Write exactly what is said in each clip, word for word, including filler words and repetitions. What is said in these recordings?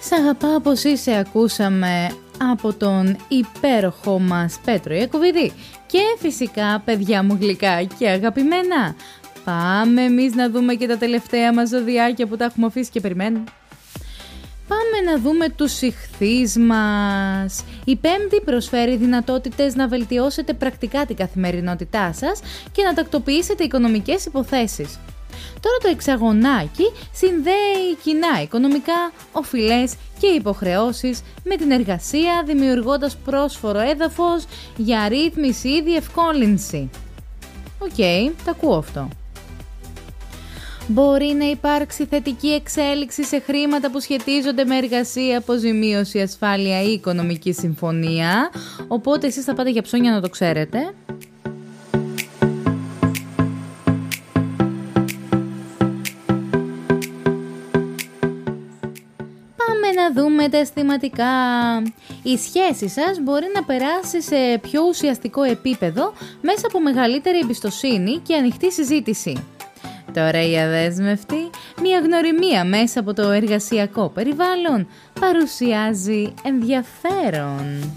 Σ' αγαπάω πως είσαι ακούσαμε από τον υπέροχο μας Πέτρο Ιακωβίδη. Και φυσικά παιδιά μου γλυκά και αγαπημένα, πάμε εμείς να δούμε και τα τελευταία μας ζωδιάκια που τα έχουμε αφήσει και περιμένουν. Πάμε να δούμε τους ιχθύς μας. Η Πέμπτη προσφέρει δυνατότητες να βελτιώσετε πρακτικά την καθημερινότητά σας και να τακτοποιήσετε οικονομικές υποθέσεις. Τώρα το εξαγωνάκι συνδέει κοινά οικονομικά, οφειλές και υποχρεώσεις με την εργασία, δημιουργώντας πρόσφορο έδαφος για ρύθμιση ή διευκόλυνση. Οκ, okay, τα ακούω αυτό. Μπορεί να υπάρξει θετική εξέλιξη σε χρήματα που σχετίζονται με εργασία, αποζημίωση, ασφάλεια ή οικονομική συμφωνία, οπότε εσείς θα πάτε για ψώνια να το ξέρετε. Να δούμε τα αισθηματικά. Η σχέση σας μπορεί να περάσει σε πιο ουσιαστικό επίπεδο μέσα από μεγαλύτερη εμπιστοσύνη και ανοιχτή συζήτηση. Τώρα η αδέσμευτη, μια γνωριμία μέσα από το εργασιακό περιβάλλον, παρουσιάζει ενδιαφέρον.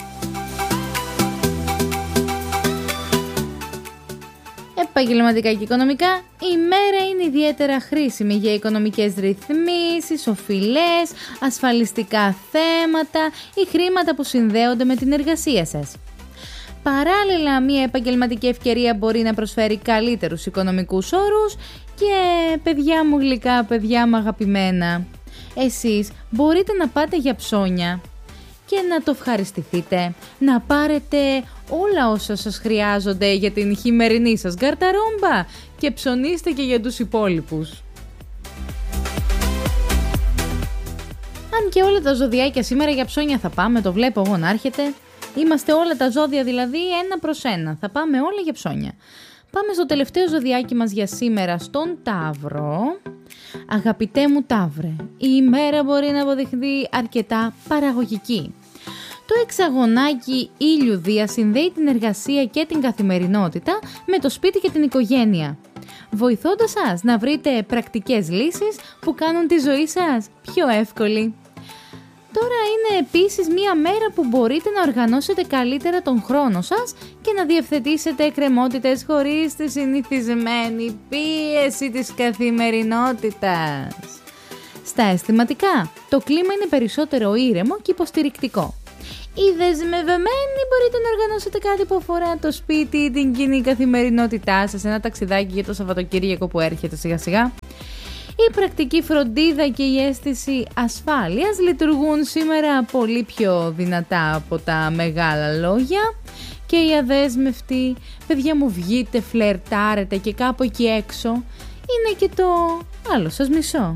Επαγγελματικά και οικονομικά, η μέρα είναι ιδιαίτερα χρήσιμη για οικονομικές ρυθμίσεις, οφειλές, ασφαλιστικά θέματα ή χρήματα που συνδέονται με την εργασία σας. Παράλληλα, μια επαγγελματική ευκαιρία μπορεί να προσφέρει καλύτερους οικονομικούς όρους και παιδιά μου γλυκά, παιδιά μου αγαπημένα, εσείς μπορείτε να πάτε για ψώνια και να το ευχαριστηθείτε, να πάρετε όλα όσα σας χρειάζονται για την χειμερινή σας γκαρταρόμπα και ψωνίστε και για τους υπόλοιπους. Αν και όλα τα ζωδιάκια σήμερα για ψώνια θα πάμε, το βλέπω εγώ να έρχεται. Είμαστε όλα τα ζώδια δηλαδή ένα προς ένα, θα πάμε όλα για ψώνια. Πάμε στο τελευταίο ζωδιάκι μας για σήμερα, στον Ταύρο. Αγαπητέ μου Ταύρε, η ημέρα μπορεί να αποδειχθεί αρκετά παραγωγική. Το εξαγωνάκι ήλιου Δία συνδέει την εργασία και την καθημερινότητα με το σπίτι και την οικογένεια, βοηθώντας σας να βρείτε πρακτικές λύσεις που κάνουν τη ζωή σας πιο εύκολη. Τώρα είναι επίσης μία μέρα που μπορείτε να οργανώσετε καλύτερα τον χρόνο σας και να διευθετήσετε εκκρεμότητες χωρίς τη συνηθισμένη πίεση της καθημερινότητας. Στα αισθηματικά, το κλίμα είναι περισσότερο ήρεμο και υποστηρικτικό. Οι δεσμευμένοι μπορείτε να οργανώσετε κάτι που αφορά το σπίτι ή την κοινή καθημερινότητά σας, ένα ταξιδάκι για το Σαββατοκύριακο που έρχεται σιγά σιγά. Η πρακτική φροντίδα και η αίσθηση ασφάλειας λειτουργούν σήμερα πολύ πιο δυνατά από τα μεγάλα λόγια και οι αδέσμευτοι, παιδιά μου βγείτε, φλερτάρετε και κάπου εκεί έξω είναι και το άλλο σας μισό.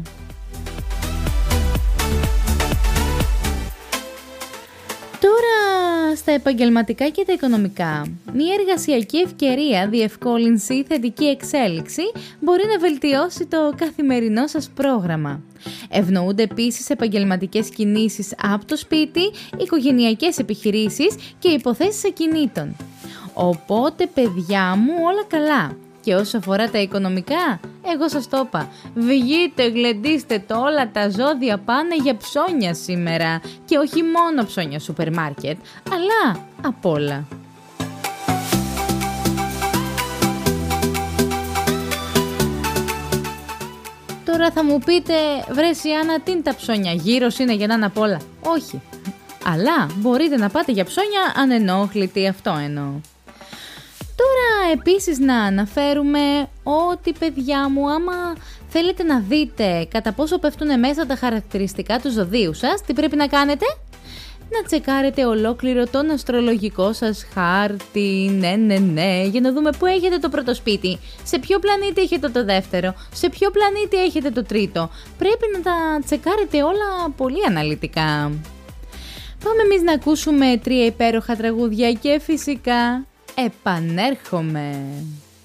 Τώρα στα επαγγελματικά και τα οικονομικά, μια εργασιακή ευκαιρία, διευκόλυνση ή θετική εξέλιξη μπορεί να βελτιώσει το καθημερινό σας πρόγραμμα. Ευνοούνται επίσης επαγγελματικές κινήσεις από το σπίτι, οικογενειακές επιχειρήσεις και υποθέσεις ακινήτων. Οπότε παιδιά μου όλα καλά. Και όσο αφορά τα οικονομικά, εγώ σας το είπα, βγείτε, γλεντήστε το, όλα τα ζώδια πάνε για ψώνια σήμερα και όχι μόνο ψώνια σούπερ μάρκετ, αλλά απ' όλα. Τώρα θα μου πείτε, βρε Ιάννα, τι είναι τα ψώνια, γύρος είναι για να είναι απ' όλα. Όχι, αλλά μπορείτε να πάτε για ψώνια ανενόχλητοι, αυτό εννοώ. Τώρα επίσης να αναφέρουμε ότι παιδιά μου, άμα θέλετε να δείτε κατά πόσο πέφτουν μέσα τα χαρακτηριστικά του ζωδίου σας, τι πρέπει να κάνετε? Να τσεκάρετε ολόκληρο τον αστρολογικό σας χάρτη, ναι ναι ναι, για να δούμε πού έχετε το πρώτο σπίτι, σε ποιο πλανήτη έχετε το δεύτερο, σε ποιο πλανήτη έχετε το τρίτο. Πρέπει να τα τσεκάρετε όλα πολύ αναλυτικά. Πάμε εμείς να ακούσουμε τρία υπέροχα τραγούδια και φυσικά επανέρχομαι.